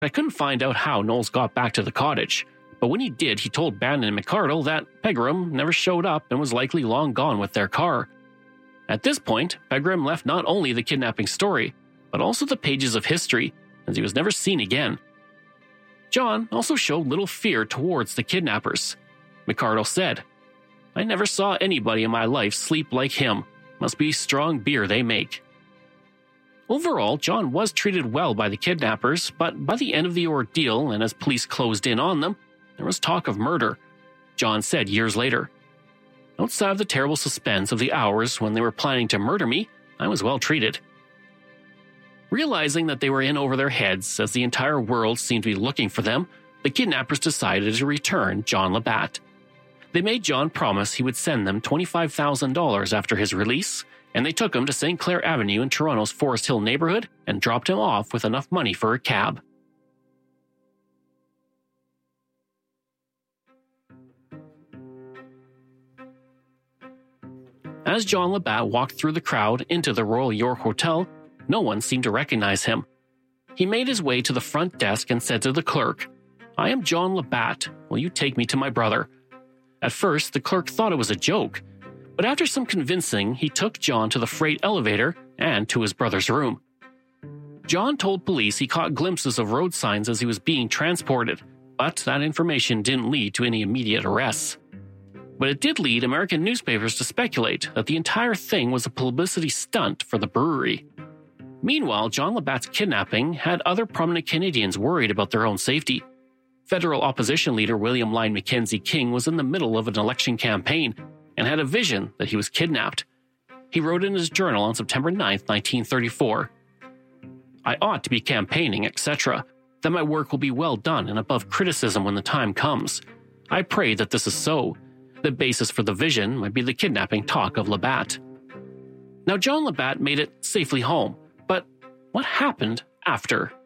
I couldn't find out how Knowles got back to the cottage, but when he did, he told Bannon and McArdle that Pegram never showed up and was likely long gone with their car. At this point, Pegram left not only the kidnapping story, but also the pages of history, as he was never seen again. John also showed little fear towards the kidnappers. McArdle said, "I never saw anybody in my life sleep like him. Must be strong beer they make." Overall, John was treated well by the kidnappers, but by the end of the ordeal and as police closed in on them, there was talk of murder. John said years later, "Outside of the terrible suspense of the hours when they were planning to murder me, I was well treated." Realizing that they were in over their heads as the entire world seemed to be looking for them, the kidnappers decided to return John Labatt. They made John promise he would send them $25,000 after his release, and they took him to St. Clair Avenue in Toronto's Forest Hill neighborhood and dropped him off with enough money for a cab. As John Labatt walked through the crowd into the Royal York Hotel, no one seemed to recognize him. He made his way to the front desk and said to the clerk, "I am John Labatt. Will you take me to my brother?" At first, the clerk thought it was a joke, but after some convincing, he took John to the freight elevator and to his brother's room. John told police he caught glimpses of road signs as he was being transported, but that information didn't lead to any immediate arrests. But it did lead American newspapers to speculate that the entire thing was a publicity stunt for the brewery. Meanwhile, John Labatt's kidnapping had other prominent Canadians worried about their own safety. Federal opposition leader William Lyon Mackenzie King was in the middle of an election campaign and had a vision that he was kidnapped. He wrote in his journal on September 9, 1934, "I ought to be campaigning, etc., that my work will be well done and above criticism when the time comes. I pray that this is so. The basis for the vision might be the kidnapping talk of Labatt." Now, John Labatt made it safely home, but what happened after?